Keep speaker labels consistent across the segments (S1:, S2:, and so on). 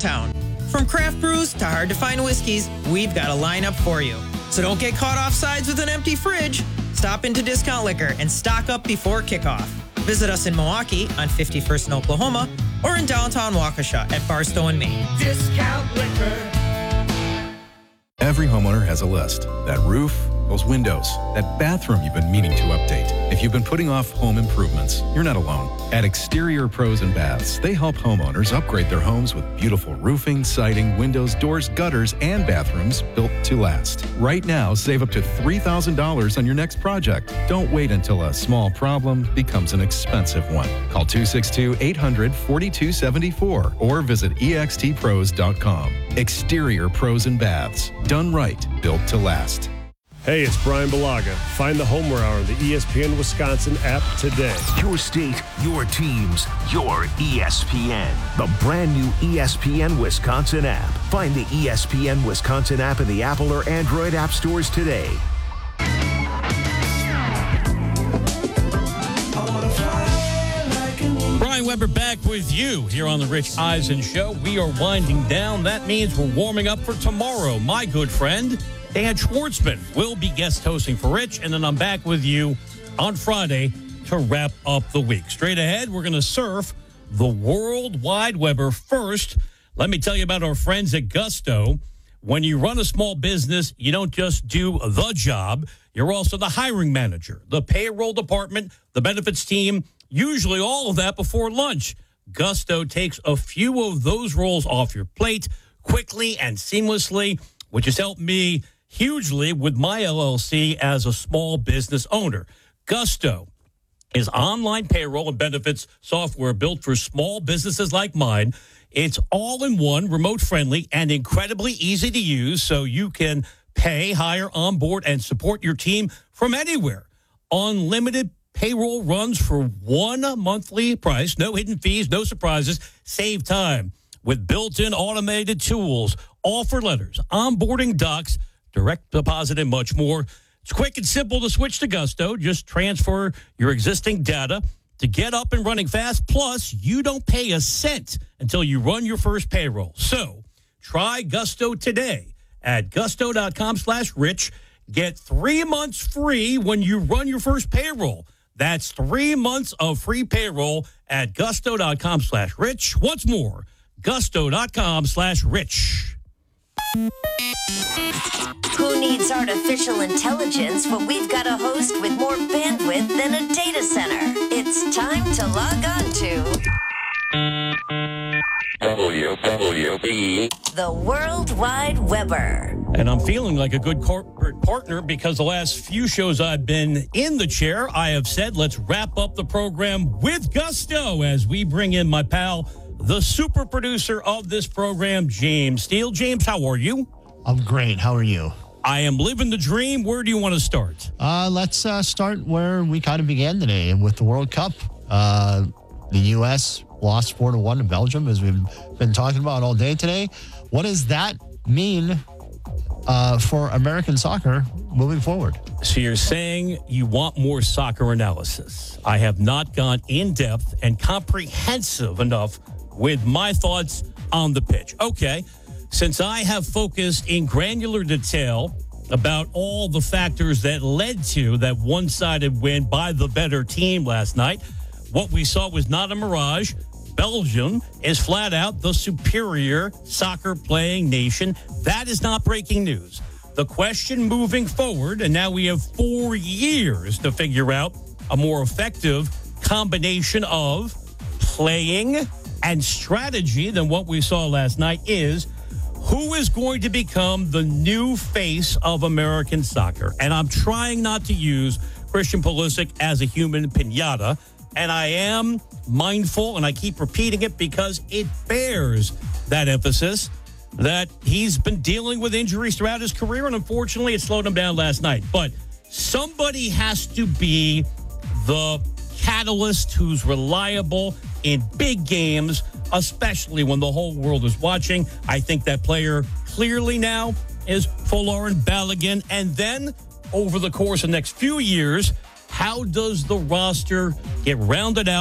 S1: downtown. From craft brews to hard-to-find whiskeys, we've got a lineup for you. So don't get caught off sides with an empty fridge. Stop into Discount Liquor and stock up before kickoff. Visit us in Milwaukee on 51st and Oklahoma or in downtown Waukesha at Barstow and Maine.
S2: Discount Liquor.
S3: Every homeowner has a list. That roof, those windows, that bathroom you've been meaning to update. If you've been putting off home improvements, you're not alone. At Exterior Pros and Baths, they help homeowners upgrade their homes with beautiful roofing, siding, windows, doors, gutters, and bathrooms built to last. Right now, save up to $3,000 on your next project. Don't wait until a small problem becomes an expensive one. Call 262-800-4274 or visit extpros.com. Exterior Pros and Baths. Done right, built to last.
S4: Hey, it's Brian Balaga. Find the Homer Hour on the ESPN Wisconsin app today.
S5: Your state, your teams, your ESPN. The brand new ESPN Wisconsin app. Find the ESPN Wisconsin app in the Apple or Android app stores today.
S6: Brian Weber back with you here on the Rich Eisen Show. We are winding down. That means we're warming up for tomorrow. My good friend, Dan Schwartzman, will be guest hosting for Rich, and then I'm back with you on Friday to wrap up the week. Straight ahead, we're going to surf the World Wide Web. First, let me tell you about our friends at Gusto. When you run a small business, you don't just do the job. You're also the hiring manager, the payroll department, the benefits team, usually all of that before lunch. Gusto takes a few of those roles off your plate quickly and seamlessly, which has helped me hugely with my LLC as a small business owner. Gusto is online payroll and benefits software built for small businesses like mine. It's all-in-one, remote-friendly, and incredibly easy to use, so you can pay, hire, onboard, and support your team from anywhere. Unlimited payroll runs for one monthly price. No hidden fees, no surprises. Save time with built-in automated tools, offer letters, onboarding docs, direct deposit, and much more. It's quick and simple to switch to Gusto. Just transfer your existing data to get up and running fast. Plus, you don't pay a cent until you run your first payroll. So try Gusto today at gusto.com/rich. Get 3 months free when you run your first payroll. That's 3 months of free payroll at gusto.com/rich. Once more, gusto.com/rich.
S7: Who needs artificial intelligence when we've got a host with more bandwidth than a data center? It's time to log on to WWB, the World Wide Webber.
S6: And I'm feeling like a good corporate partner because the last few shows I've been in the chair, I have said, let's wrap up the program with Gusto as we bring in my pal, the super producer of this program, James Steele. James, how are you?
S8: I'm great. How are you?
S6: I am living the dream. Where do you want to start?
S8: Let's start where we kind of began today with the World Cup. The U.S. lost 4-1 to Belgium, as we've been talking about all day today. What does that mean for American soccer moving forward?
S6: So you're saying you want more soccer analysis. I have not gone in-depth and comprehensive enough with my thoughts on the pitch. Okay, since I have focused in granular detail about all the factors that led to that one-sided win by the better team last night, what we saw was not a mirage. Belgium is flat out the superior soccer-playing nation. That is not breaking news. The question moving forward, and now we have 4 years to figure out a more effective combination of playing and strategy than what we saw last night, is who is going to become the new face of American soccer? And I'm trying not to use Christian Pulisic as a human pinata. And I am mindful, and I keep repeating it because it bears that emphasis, that he's been dealing with injuries throughout his career, and unfortunately it slowed him down last night. But somebody has to be the catalyst who's reliable in big games, especially when the whole world is watching. I think that player clearly now is Folarin Balogun. And then over the course of the next few years, how does the roster get rounded out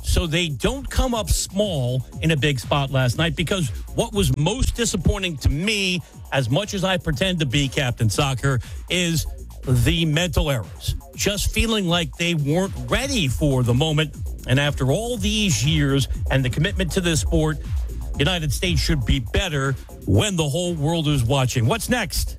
S6: so they don't come up small in a big spot last night, because what was most disappointing to me, as much as I pretend to be Captain Soccer, is the mental errors. Just feeling like they weren't ready for the moment. And after all these years and the commitment to this sport, United States should be better when the whole world is watching. What's next?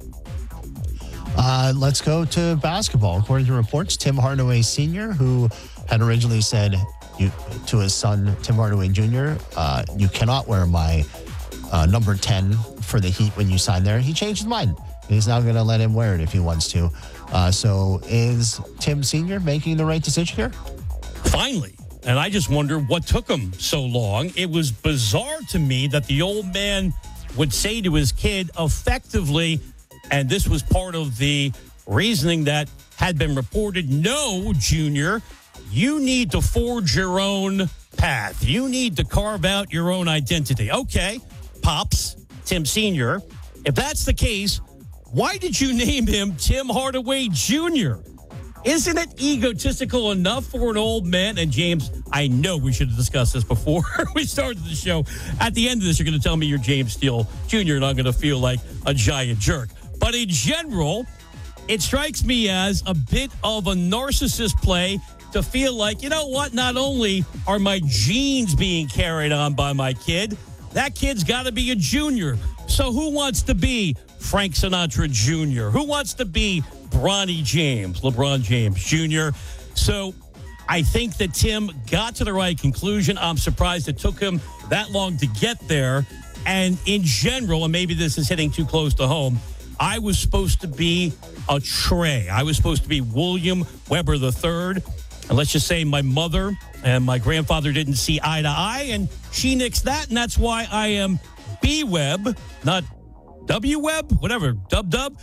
S8: Let's go to basketball. According to reports, Tim Hardaway Sr., who had originally said to his son, Tim Hardaway Jr., you cannot wear my number 10 for the Heat when you sign there. He changed his mind. He's now going to let him wear it if he wants to. So is Tim Sr. making the right decision here?
S6: Finally. And I just wonder what took him so long. It was bizarre to me that the old man would say to his kid effectively, and this was part of the reasoning that had been reported, no, Junior, you need to forge your own path. You need to carve out your own identity. Okay, Pops, Tim Sr., if that's the case, why did you name him Tim Hardaway Jr.? Isn't it egotistical enough for an old man? And James, I know we should have discussed this before we started the show. At the end of this, you're going to tell me you're James Steele Jr., and I'm going to feel like a giant jerk. But in general, it strikes me as a bit of a narcissist play to feel like, you know what, not only are my genes being carried on by my kid, that kid's got to be a junior. So who wants to be Frank Sinatra Jr.? Who wants to be Bronny James, LeBron James Jr.? So I think that Tim got to the right conclusion. I'm surprised it took him that long to get there. And in general, and maybe this is hitting too close to home, I was supposed to be a Trey. I was supposed to be William Weber III. And let's just say my mother and my grandfather didn't see eye to eye, and she nixed that, and that's why I am B-Web, not W-Web, whatever, Dub.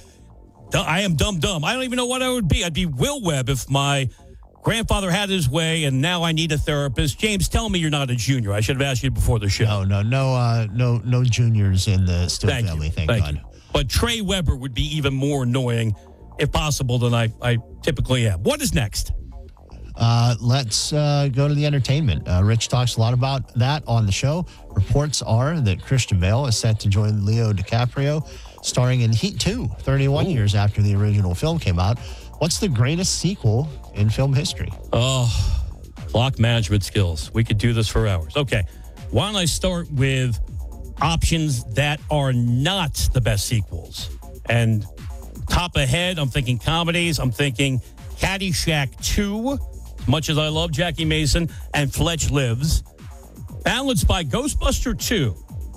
S6: I am dumb. I don't even know what I would be. I'd be Will Webb if my grandfather had his way, and now I need a therapist. James, tell me you're not a junior. I should have asked you before the show.
S8: No juniors in the Steele family, thank God.
S6: You. But Trey Weber would be even more annoying, if possible, than I typically am. What is next?
S8: Let's go to the entertainment. Rich talks a lot about that on the show. Reports are that Christian Bale is set to join Leo DiCaprio, starring in Heat 2, 31 years after the original film came out. What's the greatest sequel in film history?
S6: Oh, clock management skills. We could do this for hours. Okay, why don't I start with options that are not the best sequels? And top ahead, I'm thinking comedies. I'm thinking Caddyshack 2, as much as I love Jackie Mason, and Fletch Lives. Balanced by Ghostbuster 2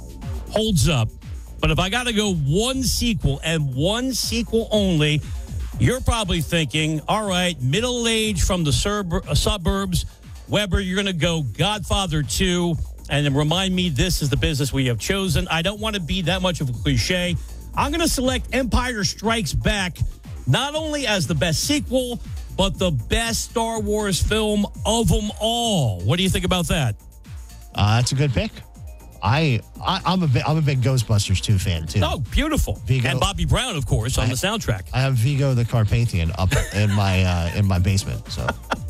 S6: holds up. But if I got to go one sequel and one sequel only, you're probably thinking, all right, middle age from the suburbs, Weber, you're going to go Godfather 2. And then remind me, this is the business we have chosen. I don't want to be that much of a cliche. I'm going to select Empire Strikes Back, not only as the best sequel, but the best Star Wars film of them all. What do you think about that?
S8: That's a good pick. I'm a big Ghostbusters 2 fan too.
S6: Oh, beautiful!
S8: Vigo,
S6: and Bobby Brown, of course, on the soundtrack.
S8: I have Vigo the Carpathian up in my basement. So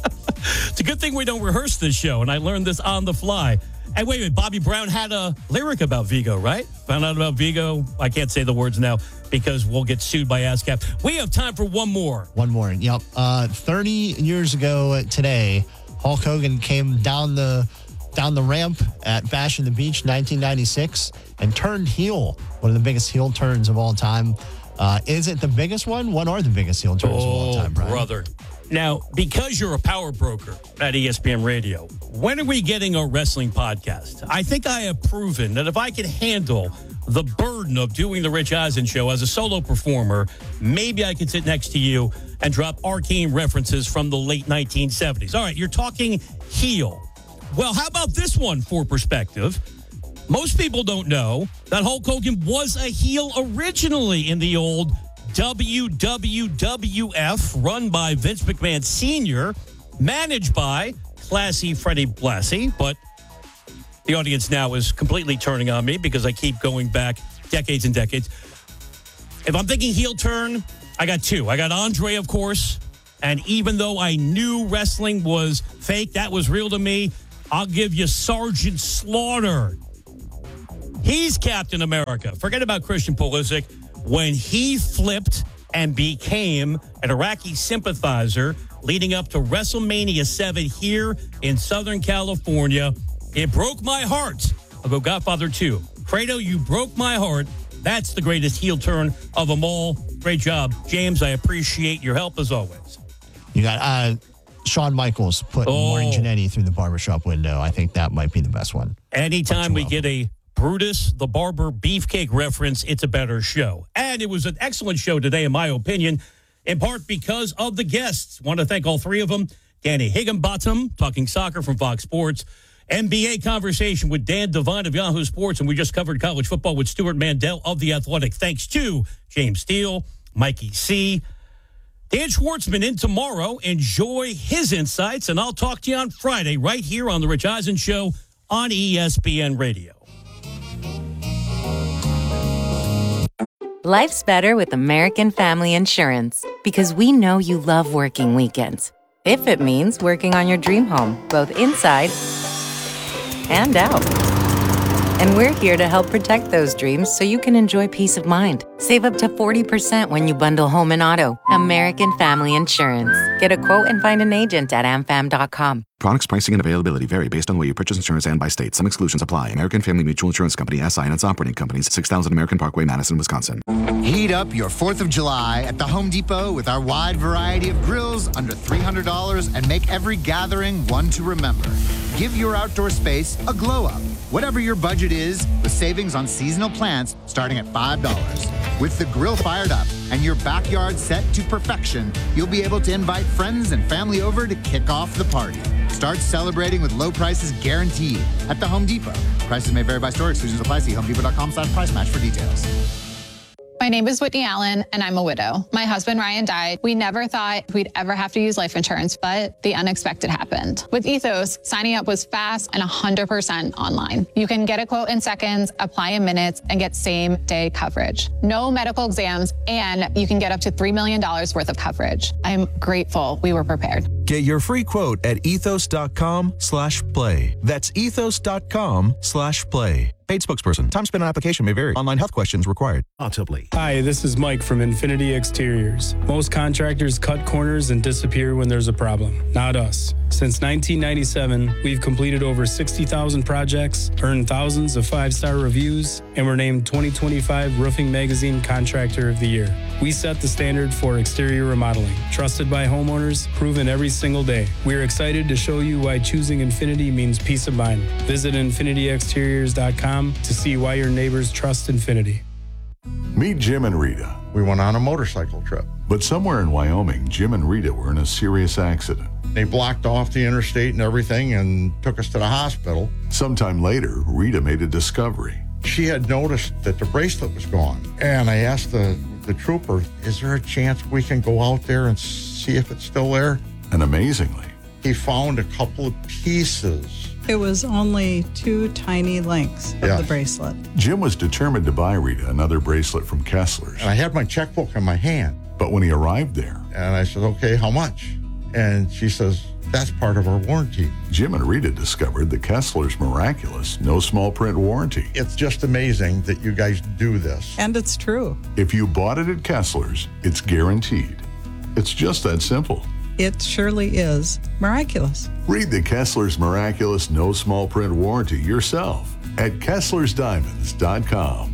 S6: it's a good thing we don't rehearse this show, and I learned this on the fly. And wait a minute, Bobby Brown had a lyric about Vigo, right? Found out about Vigo. I can't say the words now because we'll get sued by ASCAP. We have time for one more.
S8: Yep. 30 years ago today, Hulk Hogan came down the ramp at Bash in the Beach, 1996, and turned heel. One of the biggest heel turns of all time. Is it the biggest one? What are the biggest heel turns of all time, Brian?
S6: Brother. Now, because you're a power broker at ESPN Radio, when are we getting a wrestling podcast? I think I have proven that if I can handle the burden of doing the Rich Eisen show as a solo performer, maybe I could sit next to you and drop arcane references from the late 1970s. All right, you're talking heel. Well, how about this one for perspective? Most people don't know that Hulk Hogan was a heel originally in the old WWF, run by Vince McMahon Sr., managed by classy Freddie Blassie. But the audience now is completely turning on me because I keep going back decades and decades. If I'm thinking heel turn, I got two. I got Andre, of course. And even though I knew wrestling was fake, that was real to me, I'll give you Sergeant Slaughter. He's Captain America. Forget about Christian Pulisic. When he flipped and became an Iraqi sympathizer leading up to WrestleMania 7 here in Southern California, it broke my heart. I'll go Godfather 2. Fredo, you broke my heart. That's the greatest heel turn of them all. Great job, James. I appreciate your help as always.
S8: You got Shawn Michaels putting Marty Jannetty through the barbershop window. I think that might be the best one.
S6: Anytime we get a Brutus the Barber Beefcake reference, it's a better show. And it was an excellent show today, in my opinion, in part because of the guests. Want to thank all three of them. Danny Higginbottom, talking soccer from Fox Sports. NBA conversation with Dan Devine of Yahoo Sports, and we just covered college football with Stuart Mandel of The Athletic. Thanks to James Steele, Mikey C. Dan Schwartzman in tomorrow. Enjoy his insights, and I'll talk to you on Friday right here on The Rich Eisen Show on ESPN Radio.
S2: Life's better with American Family Insurance because we know you love working weekends. If it means working on your dream home, both inside and out. And we're here to help protect those dreams so you can enjoy peace of mind. Save up to 40% when you bundle home and auto. American Family Insurance. Get a quote and find an agent at amfam.com.
S9: Products, pricing, and availability vary based on where you purchase insurance and by state. Some exclusions apply. American Family Mutual Insurance Company, SI, and its operating companies, 6000 American Parkway, Madison, Wisconsin.
S10: Heat up your 4th of July at the Home Depot with our wide variety of grills under $300 and make every gathering one to remember. Give your outdoor space a glow up. Whatever your budget is, with savings on seasonal plants starting at $5. With the grill fired up and your backyard set to perfection, you'll be able to invite friends and family over to kick off the party. Start celebrating with low prices guaranteed at the Home Depot. Prices may vary by store. Exclusions apply. See HomeDepot.com/price match for details.
S11: My name is Whitney Allen, and I'm a widow. My husband, Ryan, died. We never thought we'd ever have to use life insurance, but the unexpected happened. With Ethos, signing up was fast and 100% online. You can get a quote in seconds, apply in minutes, and get same-day coverage. No medical exams, and you can get up to $3 million worth of coverage. I'm grateful we were prepared.
S12: Get your free quote at ethos.com/play. That's ethos.com/play. Paid spokesperson. Time spent on application may vary. Online health questions required.
S13: Hi, this is Mike from Infinity Exteriors. Most contractors cut corners and disappear when there's a problem. Not us. Since 1997, we've completed over 60,000 projects, earned thousands of 5-star reviews, and were named 2025 Roofing Magazine Contractor of the Year. We set the standard for exterior remodeling. Trusted by homeowners, proven every single day. We're excited to show you why choosing Infinity means peace of mind. Visit infinityexteriors.com to see why your neighbors trust Infinity.
S14: Meet Jim and Rita.
S15: We went on a motorcycle trip.
S14: But somewhere in Wyoming, Jim and Rita were in a serious accident.
S15: They blocked off the interstate and everything and took us to the hospital.
S14: Sometime later, Rita made a discovery.
S15: She had noticed that the bracelet was gone. And I asked the trooper, is there a chance we can go out there and see if it's still there?
S14: And amazingly,
S15: he found a couple of pieces.
S16: It was only 2 tiny links of the bracelet.
S14: Jim was determined to buy Rita another bracelet from Kessler's.
S15: And I had my checkbook in my hand.
S14: But when he arrived there,
S15: and I said, okay, how much? And she says, that's part of our warranty.
S14: Jim and Rita discovered the Kessler's miraculous no small print warranty.
S15: It's just amazing that you guys do this.
S16: And it's true.
S14: If you bought it at Kessler's, it's guaranteed. It's just that simple.
S16: It surely is miraculous.
S14: Read the Kessler's miraculous no small print warranty yourself at KesslersDiamonds.com.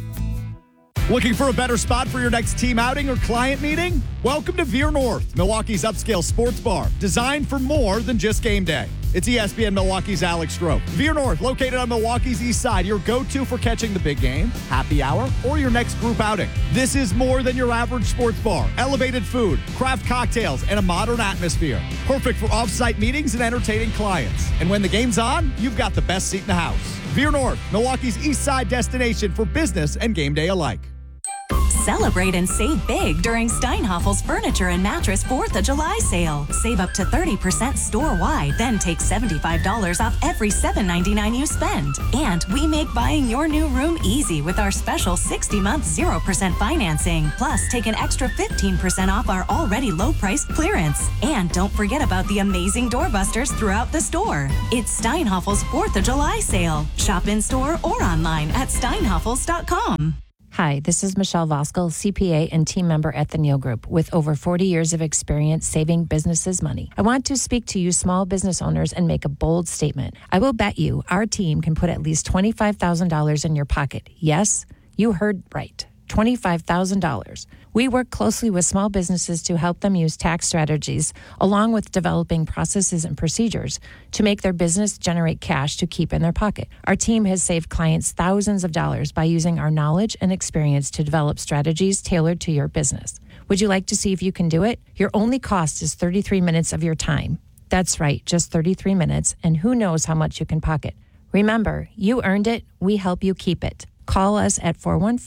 S17: Looking for a better spot for your next team outing or client meeting? Welcome to Veer North, Milwaukee's upscale sports bar, designed for more than just game day. It's ESPN Milwaukee's Alex Stroh. Veer North, located on Milwaukee's east side, your go-to for catching the big game, happy hour, or your next group outing. This is more than your average sports bar. Elevated food, craft cocktails, and a modern atmosphere. Perfect for off-site meetings and entertaining clients. And when the game's on, you've got the best seat in the house. Veer North, Milwaukee's east side destination for business and game day alike.
S18: Celebrate and save big during Steinhaffel's Furniture and Mattress 4th of July sale. Save up to 30% store-wide, then take $75 off every $7.99 you spend. And we make buying your new room easy with our special 60-month 0% financing. Plus, take an extra 15% off our already low-priced clearance. And don't forget about the amazing doorbusters throughout the store. It's Steinhaffel's 4th of July sale. Shop in-store or online at steinhaffels.com.
S19: Hi, this is Michelle Voskel, CPA and team member at the Neal Group with over 40 years of experience saving businesses money. I want to speak to you small business owners and make a bold statement. I will bet you our team can put at least $25,000 in your pocket. Yes, you heard right. $25,000. We work closely with small businesses to help them use tax strategies, along with developing processes and procedures to make their business generate cash to keep in their pocket. Our team has saved clients thousands of dollars by using our knowledge and experience to develop strategies tailored to your business. Would you like to see if you can do it? Your only cost is 33 minutes of your time. That's right, just 33 minutes, and who knows how much you can pocket. Remember, you earned it, we help you keep it. Call us at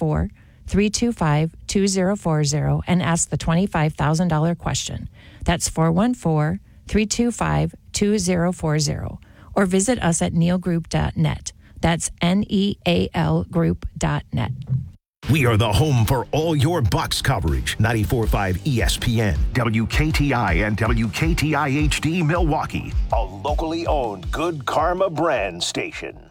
S19: 414-325-2040 and ask the $25,000 question. That's 414-325-2040. Or visit us at nealgroup.net. That's NEAL group.net.
S5: We are the home for all your Bucks coverage. 94.5 ESPN, WKTI, and WKTI HD Milwaukee. A locally owned Good Karma brand station.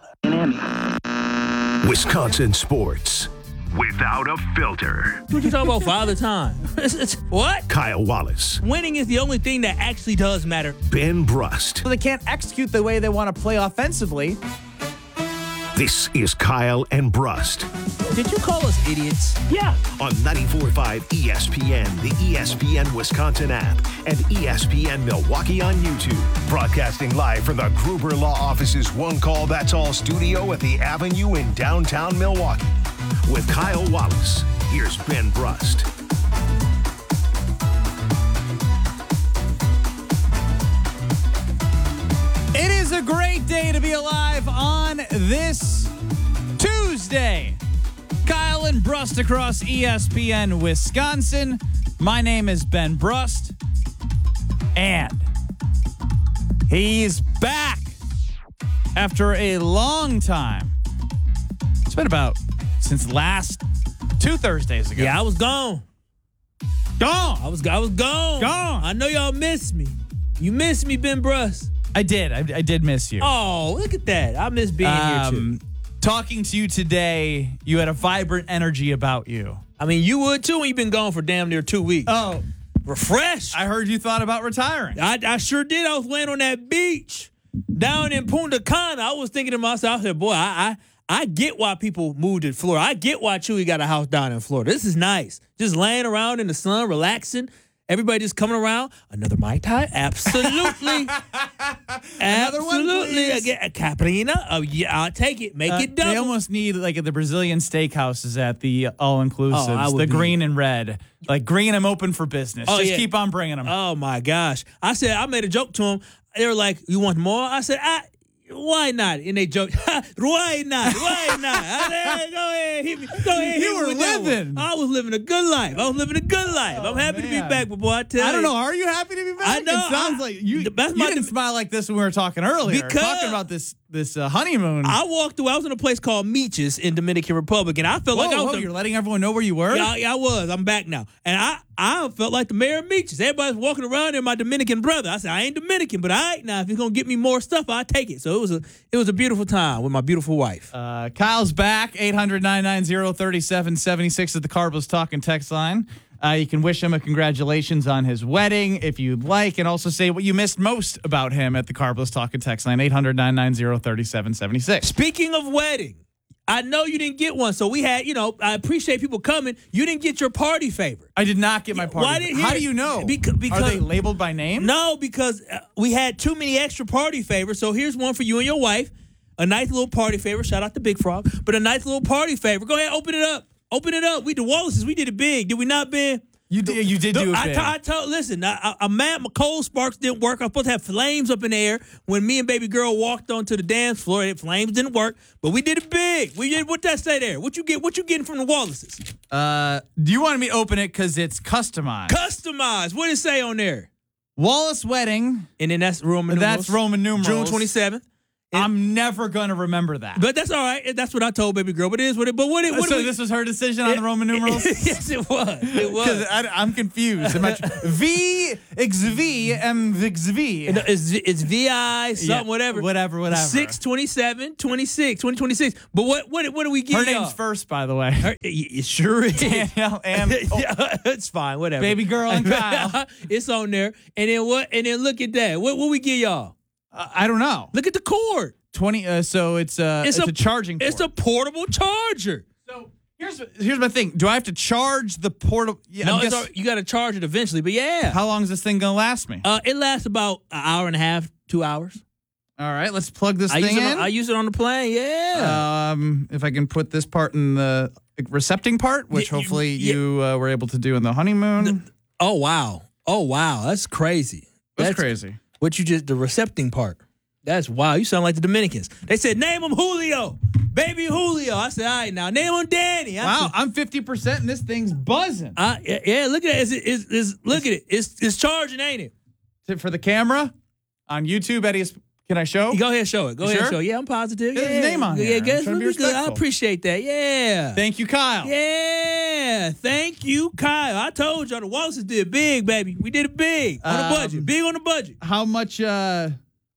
S5: Wisconsin sports without a filter.
S20: What you talking about Father Time? What?
S5: Kyle Wallace.
S20: Winning is the only thing that actually does matter.
S5: Ben Brust.
S17: So they can't execute the way they want to play offensively.
S5: This is Kyle and Brust.
S20: Did you call us idiots?
S5: Yeah. On 94.5 ESPN, the ESPN Wisconsin app, and ESPN Milwaukee on YouTube. Broadcasting live from the Gruber Law Office's One Call That's All studio at the Avenue in downtown Milwaukee. With Kyle Wallace, here's Ben Brust.
S17: It is a great day to be alive on this Tuesday. Kyle and Brust across ESPN Wisconsin. My name is Ben Brust. And he's back after a long time. It's been about since last 2 Thursdays ago.
S20: Yeah, I was gone.
S17: Gone.
S20: I was gone.
S17: Gone.
S20: I know y'all missed me. You missed me, Ben Brust.
S17: I did. I did miss you.
S20: Oh, look at that. I miss being here, too.
S17: Talking to you today, you had a vibrant energy about you.
S20: I mean, you would, too, when you've been gone for damn near 2 weeks.
S17: Oh.
S20: Refreshed.
S17: I heard you thought about retiring.
S20: I sure did. I was laying on that beach down in Punta Cana. I was thinking to myself, I said, boy, I get why people moved to Florida. I get why Chewy got a house down in Florida. This is nice. Just laying around in the sun, relaxing. Everybody just coming around. Another Mai Tai? Absolutely. Absolutely.
S17: One,
S20: a Caprina? Oh, yeah, I'll take it. Make it double.
S17: They almost need, like, the Brazilian steakhouses at the all-inclusives. The green and red. Like, green, I'm open for business. Just keep on bringing them.
S20: Oh, my gosh. I made a joke to them. They were like, you want more? I said, why not? And they joked, why not? Why not? I said, go ahead, hit me. Go ahead,
S17: you were living.
S20: I was living a good life. I'm happy to be back, but boy, I tell you.
S17: I don't know. Are you happy to be back?
S20: I know.
S17: It sounds like you didn't smile like this when we were talking earlier.
S20: Because
S17: talking about this honeymoon.
S20: I walked away. I was in a place called Meaches in Dominican Republic, and I felt like I was.
S17: You're letting everyone know where you were?
S20: Yeah, I was. I'm back now. And I felt like the mayor of Meaches. Everybody's walking around there, my Dominican brother. I said, I ain't Dominican, but all right, now, if you're going to get me more stuff, I'll take it. So it was a beautiful time with my beautiful wife.
S17: Kyle's back, 800-990-3776 at the Carbos Talking text line. You can wish him a congratulations on his wedding if you'd like, and also say what you missed most about him at the Carbos Talking text line, 800-990-3776.
S20: Speaking of wedding, I know you didn't get one, so we had, I appreciate people coming. You didn't get your party favor.
S17: I did not get my party favor. How do you know?
S20: Because
S17: are they labeled by name?
S20: No, because we had too many extra party favors, so here's one for you and your wife. A nice little party favor. Shout out to Big Frog. But a nice little party favor. Go ahead, open it up. Open it up. We the Wallaces, we did it big. Did we not, Ben?
S21: You did do it big.
S20: I told, listen, I'm mad my cold sparks didn't work. I was supposed to have flames up in the air. When me and baby girl walked onto the dance floor, flames didn't work, but we did it big. We did, what that say there? What you getting from the Wallaces?
S21: Do you want me to open it because it's customized?
S20: Customized. What did it say on there?
S21: Wallace wedding.
S20: And then that's Roman numerals.
S21: That's Roman numerals.
S20: June 27th.
S21: I'm never going to remember that.
S20: But that's all right. That's what I told baby girl. But it is what it. But what
S21: this was her decision on the Roman numerals?
S20: Yes, it was. It was.
S21: Because I'm confused. V X V M X V.
S20: It's VI something whatever.
S21: Whatever.
S20: 6/27/26 2026. But what do we get?
S21: Her name's first, by the way.
S20: It sure is.
S21: Danielle and
S20: it's fine. Whatever.
S21: Baby girl and Kyle.
S20: It's on there. And then what? And then look at that. What we give y'all?
S21: I don't know.
S20: Look at the cord.
S21: 20. So it's a charging port.
S20: It's a portable charger.
S21: So here's my thing. Do I have to charge the portable? Yeah,
S20: no, you got to charge it eventually. But yeah.
S21: How long is this thing gonna last me?
S20: It lasts about an hour and a half, 2 hours.
S21: All right, let's plug this thing in.
S20: I use it on the plane. Yeah.
S21: If I can put this part in the recepting part, which hopefully you were able to do in the honeymoon.
S20: Oh wow! That's crazy.
S21: That's crazy.
S20: What you just, the recepting part. That's wild. You sound like the Dominicans. They said, name him Julio. Baby Julio. I said, all right, now name him Danny.
S21: Wow, I'm 50% and this thing's buzzing.
S20: Yeah, look at it. Look at it. It's charging, ain't it?
S21: For the camera on YouTube, Eddie, can I show?
S20: Go ahead, show it. Go ahead, show it. Yeah, I'm positive.
S21: Get his name on here.
S20: Yeah, guys, really good. I appreciate that. Yeah.
S21: Thank you, Kyle.
S20: Yeah. Thank you, Kyle. I told y'all the Wallaces did big, baby. We did it big on the budget. Big on the budget.
S21: How much? How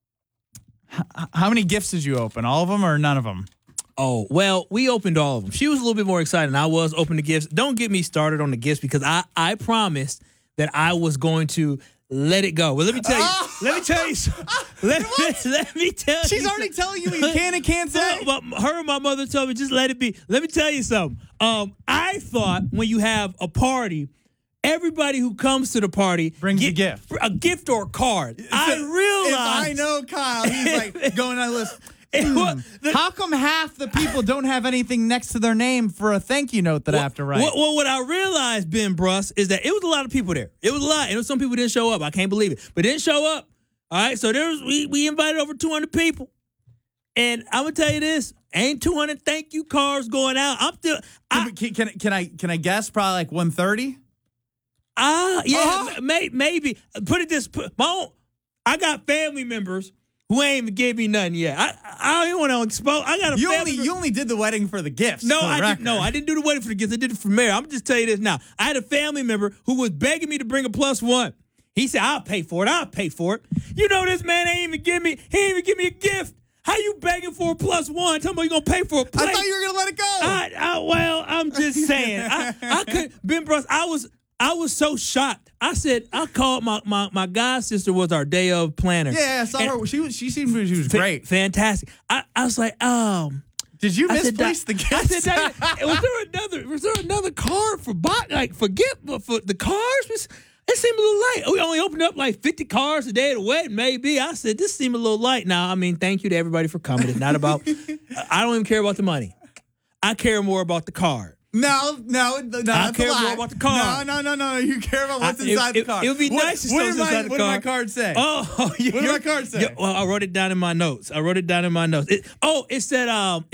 S21: many gifts did you open? All of them or none of them?
S20: Oh, well, we opened all of them. She was a little bit more excited than I was opening the gifts. Don't get me started on the gifts because I promised that I was going to let it go. Well, let me tell you. Let me tell you. Let me tell you.
S21: She's already telling you can and can't say.
S20: But her and my mother told me just let it be. Let me tell you something. I thought when you have a party, everybody who comes to the party
S21: brings a gift,
S20: or a card. I realized.
S21: If I know Kyle, he's like going on a list. How come half the people don't have anything next to their name for a thank you note that I have to write?
S20: Well, what I realized, Ben Bruss, is that it was a lot of people there. It was a lot. And some people didn't show up. I can't believe it. But didn't show up. All right. So we invited over 200 people. And I'm going to tell you this. Ain't 200 thank you cards going out. I'm still.
S21: Can I guess? Probably like 130?
S20: Yeah, maybe. Put it this. I got family members who ain't even gave me nothing yet. I don't even want to expose. I got a family.
S21: You only did the wedding for the gifts.
S20: No, I didn't do the wedding for the gifts. I did it for Mary. I'm just tell you this now. I had a family member who was begging me to bring a +1. He said, "I'll pay for it. You know this man ain't even give me. He ain't even give me a gift. How you begging for a +1? Tell me you gonna pay for a plate.
S21: I thought you were gonna let it go.
S20: Well, I'm just saying. I could. Ben Bruss, I was so shocked. I said, I called my god sister was our day of planner.
S21: Yeah, I saw her. She seemed she was great.
S20: Fantastic. I was like,
S21: did you misplace the gift?
S20: I said, was there another card for the cards? It seemed a little light. We only opened up like 50 cards a day at the wedding, maybe. I said, this seemed a little light. Now, I mean, thank you to everybody for coming. It's not about, I don't even care about the money. I care more about the card.
S21: No.
S20: I care more about the card.
S21: No. You care about what's inside the card.
S20: It would be nice to show what's inside the card.
S21: What did my card say?
S20: What
S21: did my card say?
S20: Yeah, well, I wrote it down in my notes. It said. No.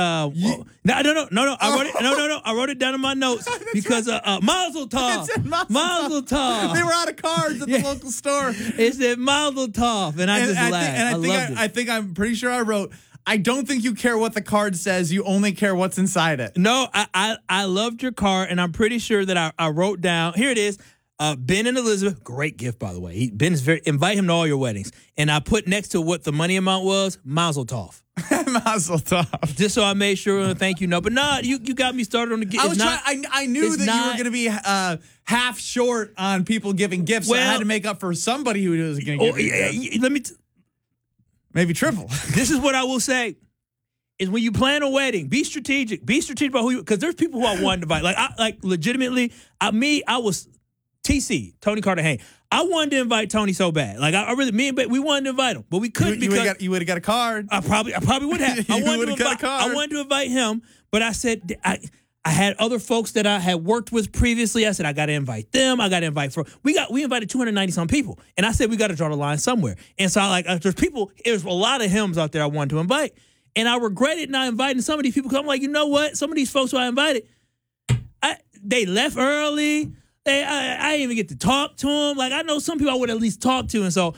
S20: I wrote it down in my notes because Mazel Tov.
S21: It said Mazel Tov. They were out of cards at the local store.
S20: It said Mazel Tov, and I just laughed.
S21: I'm pretty sure I wrote, I don't think you care what the card says. You only care what's inside it.
S20: No, I loved your card, and I'm pretty sure that I wrote down. Here it is. Ben and Elizabeth, great gift, by the way. Ben is invite him to all your weddings. And I put next to what the money amount was, Mazel Tov.
S21: Mazel Tov.
S20: Just so I made sure, thank you. No, but no, you got me started on the gift.
S21: I knew that you were going to be half short on people giving gifts. Well, so I had to make up for somebody who was going to give
S20: let me.
S21: Maybe triple.
S20: This is what I will say: is when you plan a wedding, be strategic. Be strategic about who you, because there's people who I wanted to invite. Legitimately, I was TC, Tony Carter-Hayne. I wanted to invite Tony so bad. We wanted to invite him, but we couldn't because
S21: you would have got a card.
S20: I probably would have. I wanted to invite him, but I said I had other folks that I had worked with previously. I said, I got to invite them. I got to invite we invited 290 some people. And I said, we got to draw the line somewhere. And so there's a lot of hymns out there I wanted to invite. And I regretted not inviting some of these people because I'm like, you know what? Some of these folks who I invited, they left early. I didn't even get to talk to them. Like, I know some people I would at least talk to. And so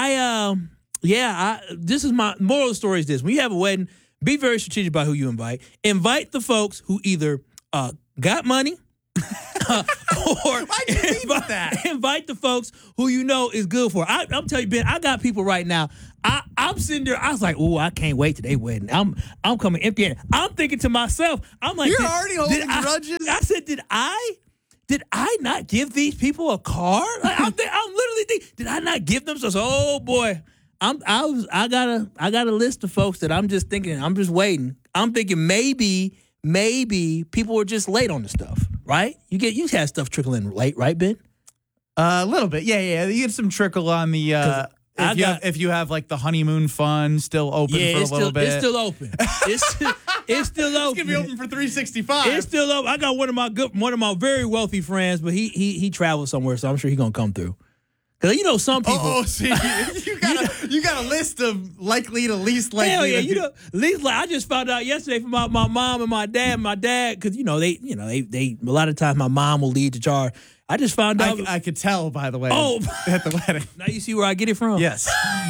S20: this is my moral of the story is this. When you have a wedding, be very strategic about who you invite. Invite the folks who either got money or invite the folks who you know is good for. I'm telling you, Ben, I got people right now. I'm sitting there. I was like, "Ooh, I can't wait to their wedding. I'm coming empty-handed." I'm thinking to myself, "I'm like,
S21: you're already holding grudges."
S20: I said, "Did I not give these people a card? Like, I'm literally thinking, did I not give them?" So, oh boy, I got a list of folks that I'm just thinking. I'm just waiting. I'm thinking maybe people were just late on the stuff, right? You had stuff trickle in late, right, Ben?
S21: A little bit, yeah. You get some trickle on the. If you have like the honeymoon fund still open for a little bit.
S20: It's still open. It's still open.
S21: It's gonna be open for 365.
S20: It's still open. I got one of my very wealthy friends, but he travels somewhere, so I'm sure he's gonna come through. Because some people.
S21: See, you got a list of likely to least likely.
S20: Hell yeah, least I just found out yesterday from my mom and my dad. My dad, because they a lot of times my mom will lead the charge. I just found out.
S21: I could tell, by the way.
S20: Oh,
S21: at the wedding.
S20: Now you see where I get it from.
S21: Yes.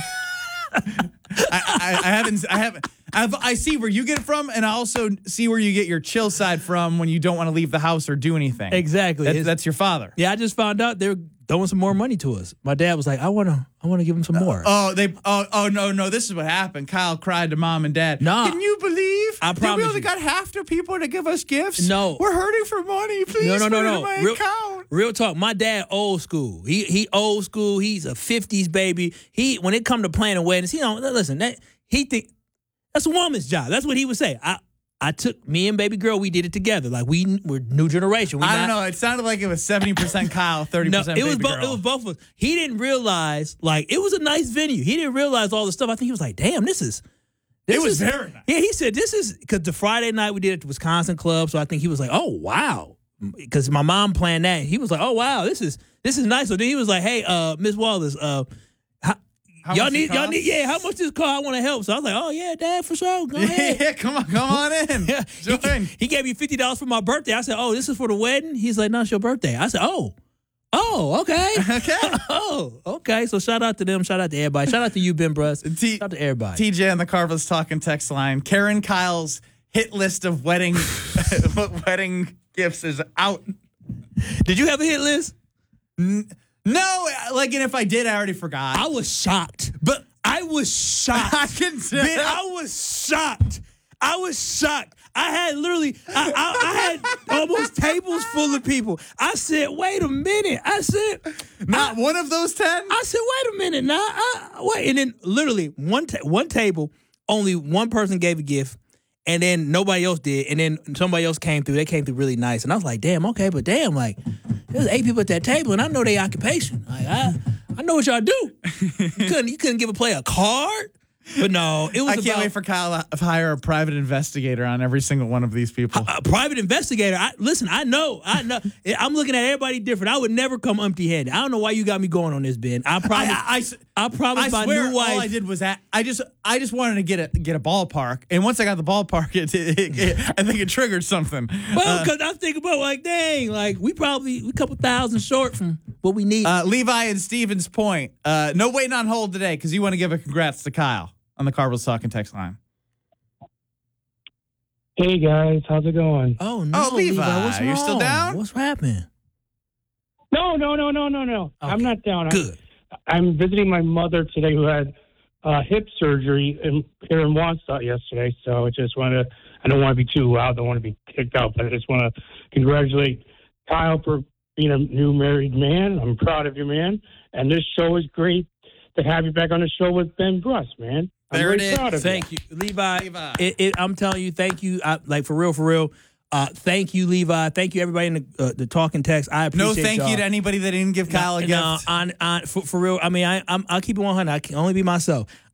S21: I see where you get it from, and I also see where you get your chill side from when you don't want to leave the house or do anything.
S20: Exactly.
S21: That's your father.
S20: Yeah, I just found out they're throwing some more money to us. My dad was like, I want to give them some more.
S21: No, this is what happened. Kyle cried to mom and dad.
S20: Nah.
S21: Can you believe
S20: that
S21: we only got half the people to give us gifts?
S20: No.
S21: We're hurting for money. Please put it in my account.
S20: Real talk. My dad old school. He old school. He's a 50s baby. When it come to planning weddings, listen, that's a woman's job. That's what he would say. I took me and baby girl, we did it together. Like we're new generation.
S21: I don't know. It sounded like it was 70% Kyle, 30% baby girl.
S20: It was both of us. He didn't realize, like, it was a nice venue. He didn't realize all the stuff. I think he was like, damn, this was very nice. Yeah, he said this is, because the Friday night we did at the Wisconsin Club, so I think he was like, oh, wow. Because my mom planned that. He was like, oh, wow, this is nice. So then he was like, hey, Miss Wallace, y'all need, how much this car? I want to help. So I was like, oh, yeah, Dad, for sure. Go ahead.
S21: Yeah, come on in.
S20: Yeah. He gave me $50 for my birthday. I said, oh, this is for the wedding? He's like, no, it's your birthday. I said, oh, okay.
S21: Okay.
S20: Oh, okay. So shout out to them. Shout out to everybody. Shout out to you, Ben Bruss. Shout out to everybody.
S21: TJ and the Carvel's Talking text line. Karen Kyle's hit list of wedding gifts is out.
S20: Did you have a hit list?
S21: No, and if I did, I already forgot.
S20: I was shocked. I can tell. Man, I was shocked. I had literally, I had almost tables full of people. I said, wait a minute.
S21: Not one of those 10?
S20: I said, wait a minute. Wait. And then literally one table, only one person gave a gift. And then nobody else did. And then somebody else came through. They came through really nice. And I was like, damn, okay, but damn, like, there's 8 people at that table, and I know their occupation. Like, I know what y'all do. You couldn't give a player a card? But no, it was
S21: I can't wait for Kyle to hire a private investigator on every single one of these people.
S20: A private investigator? Listen, I know. I'm looking at everybody different. I would never come empty-handed. I don't know why you got me going on this, Ben. I promise my new wife.
S21: All I did was that I just wanted to get a ballpark, and once I got the ballpark, I think it triggered something.
S20: Well, because I'm thinking about, like, dang, like we a couple thousand short from what we need.
S21: Levi and Stevens Point. No waiting on hold today because you want to give a congrats to Kyle on the Carvel's Talking text line.
S1: Hey guys, how's it going?
S20: Oh no,
S21: Levi,
S20: what's wrong?
S21: You're still down?
S20: What's happening?
S1: No.
S20: Okay.
S1: I'm not down.
S20: Good.
S1: I'm visiting my mother today, who had hip surgery here in Wausau yesterday. So I don't want to be too loud. Don't want to be kicked out, but I just want to congratulate Kyle for being a new married man. I'm proud of you, man. And this show is great to have you back on the show with Ben Bruss, man.
S21: There it is.
S20: Thank you, Levi. I'm telling you, thank you. Like, for real. Thank you, Levi. Thank you, everybody in the talking text. I appreciate
S21: No thank
S20: y'all.
S21: you to anybody that didn't give Kyle a gift.
S20: For real. I mean, I'll keep it 100. I can only be myself.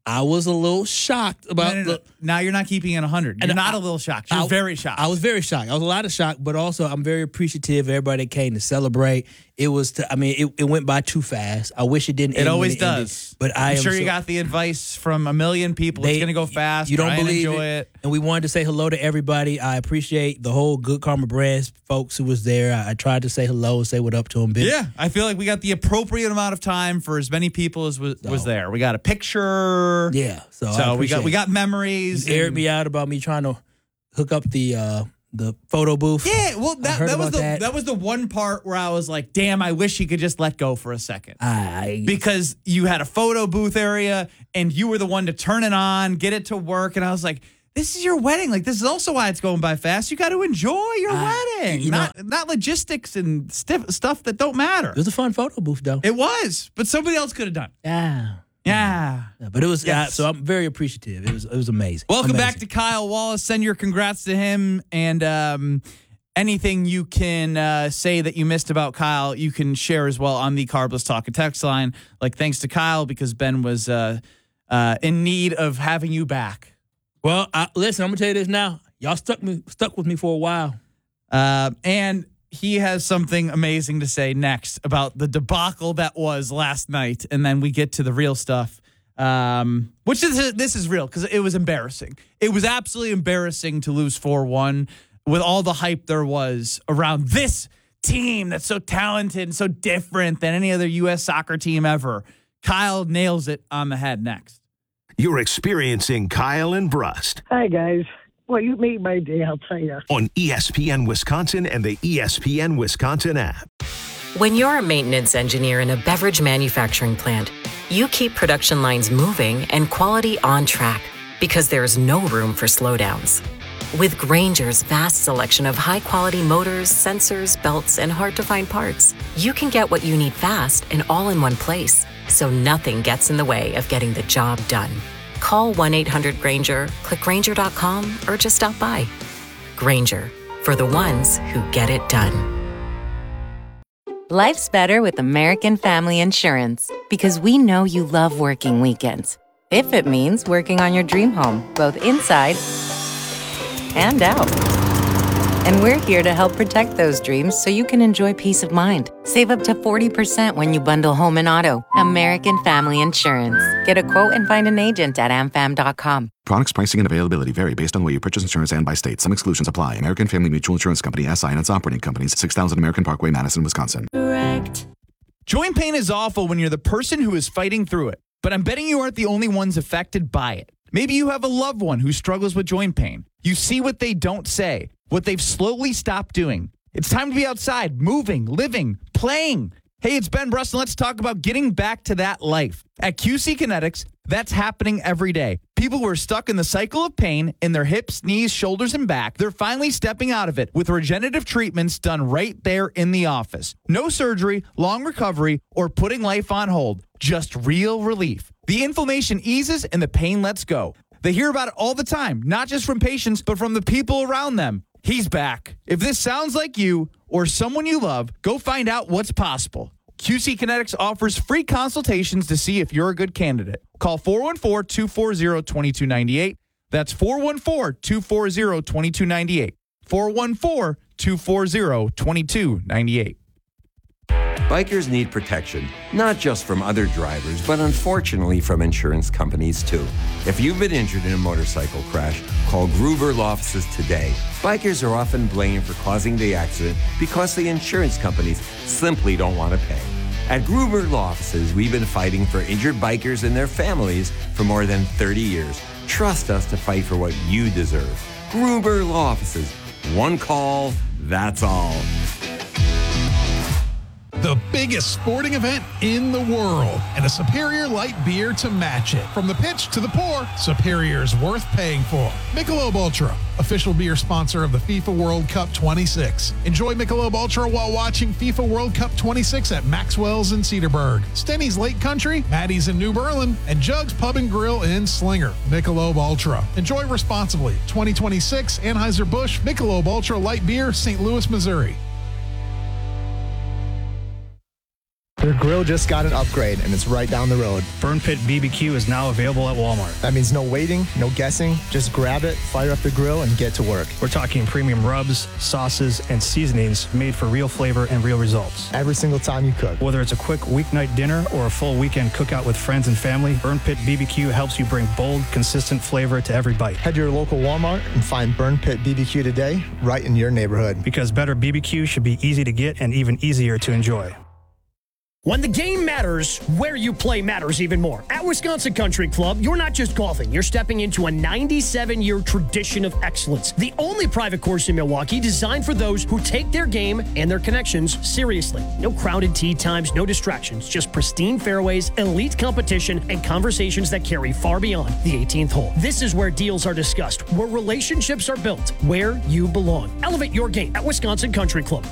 S20: I was a little shocked about
S21: Now you're not keeping it 100. You're not a little shocked. You're very shocked.
S20: I was very shocked. I was a lot of shock, but also I'm very appreciative of everybody that came to celebrate. It was, it went by too fast. I wish it didn't.
S21: It always does.
S20: But
S21: I'm sure you got the advice from a million people. It's going to go fast.
S20: You don't believe
S21: enjoy it.
S20: And we wanted to say hello to everybody. I appreciate the whole Good Karma Brands folks who was there. I tried to say hello and say what up to them.
S21: Yeah, I feel like we got the appropriate amount of time for as many people as was there. We got a picture.
S20: Yeah,
S21: so we got memories.
S20: You aired me out about me trying to hook up the photo booth.
S21: Yeah, well, that was the one part where I was like, damn, I wish he could just let go for a second. Because you had a photo booth area and you were the one to turn it on, get it to work, and I was like, this is your wedding. Like, this is also why it's going by fast. You got to enjoy your wedding, not logistics and stuff that don't matter. It
S20: was a fun photo booth, though.
S21: It was, but somebody else could have done. Yeah.
S20: But it was, so I'm very appreciative. It was amazing.
S21: Welcome back to Kyle Wallace. Send your congrats to him. And anything you can say that you missed about Kyle, you can share as well on the Carbless Talk and Text line. Like, thanks to Kyle because Ben was in need of having you back.
S20: Well, listen, I'm going to tell you this now. Y'all stuck with me for a while.
S21: And he has something amazing to say next about the debacle that was last night. And then we get to the real stuff, this is real because it was embarrassing. It was absolutely embarrassing to lose 4-1 with all the hype there was around this team that's so talented and so different than any other U.S. soccer team ever. Kyle nails it on the head next.
S5: You're experiencing Kyle and Brust.
S3: Hi, guys. Well, you made my day, I'll tell you.
S5: On ESPN Wisconsin and the ESPN Wisconsin app.
S2: When you're a maintenance engineer in a beverage manufacturing plant, you keep production lines moving and quality on track because there's no room for slowdowns. With Grainger's vast selection of high-quality motors, sensors, belts, and hard-to-find parts, you can get what you need fast and all in one place, so nothing gets in the way of getting the job done. Call 1-800-GRAINGER, click Grainger.com, or just stop by. Grainger, for the ones who get it done. Life's better with American Family Insurance because we know you love working weekends. If it means working on your dream home, both inside and out. And we're here to help protect those dreams so you can enjoy peace of mind. Save up to 40% when you bundle home and auto. American Family Insurance. Get a quote and find an agent at amfam.com.
S9: Products, pricing, and availability vary based on where you purchase insurance and by state. Some exclusions apply. American Family Mutual Insurance Company, SI, and its operating companies, 6000 American Parkway, Madison, Wisconsin.
S21: Correct. Joint pain is awful when you're the person who is fighting through it, but I'm betting you aren't the only ones affected by it. Maybe you have a loved one who struggles with joint pain. You see what they don't say, what they've slowly stopped doing. It's time to be outside, moving, living, playing. Hey, it's Ben Brust, and let's talk about getting back to that life. At QC Kinetics, that's happening every day. People who are stuck in the cycle of pain in their hips, knees, shoulders, and back, they're finally stepping out of it with regenerative treatments done right there in the office. No surgery, long recovery, or putting life on hold. Just real relief. The inflammation eases and the pain lets go. They hear about it all the time, not just from patients, but from the people around them. He's back. If this sounds like you or someone you love, go find out what's possible. QC Kinetics offers free consultations to see if you're a good candidate. Call 414-240-2298. That's 414-240-2298. 414-240-2298.
S22: Bikers need protection, not just from other drivers, but unfortunately from insurance companies too. If you've been injured in a motorcycle crash, call Gruber Law Offices today. Bikers are often blamed for causing the accident because the insurance companies simply don't want to pay. At Gruber Law Offices, we've been fighting for injured bikers and their families for more than 30 years. Trust us to fight for what you deserve. Gruber Law Offices. One call, that's all.
S23: The biggest sporting event in the world, and a Superior light beer to match it. From the pitch to the pour, Superior's worth paying for. Michelob Ultra, official beer sponsor of the FIFA World Cup 26. Enjoy Michelob Ultra while watching FIFA World Cup 26 at Maxwell's in Cedarburg, Stenny's Lake Country, Maddie's in New Berlin, and Jugs Pub and Grill in Slinger. Michelob Ultra. Enjoy responsibly. 2026 Anheuser-Busch Michelob Ultra Light Beer, St. Louis, Missouri.
S4: Their grill just got an upgrade, and it's right down the road.
S7: Burn Pit BBQ is now available at Walmart.
S4: That means no waiting, no guessing. Just grab it, fire up the grill, and get to work.
S7: We're talking premium rubs, sauces, and seasonings made for real flavor and real results.
S4: Every single time you cook.
S7: Whether it's a quick weeknight dinner or a full weekend cookout with friends and family, Burn Pit BBQ helps you bring bold, consistent flavor to every bite.
S4: Head to your local Walmart and find Burn Pit BBQ today, right in your neighborhood.
S7: Because better BBQ should be easy to get and even easier to enjoy.
S8: When the game matters, where you play matters even more. At Wisconsin Country Club, you're not just golfing. You're stepping into a 97-year tradition of excellence. The only private course in Milwaukee designed for those who take their game and their connections seriously. No crowded tee times, no distractions, just pristine fairways, elite competition, and conversations that carry far beyond the 18th hole. This is where deals are discussed, where relationships are built, where you belong. Elevate your game at Wisconsin Country Club.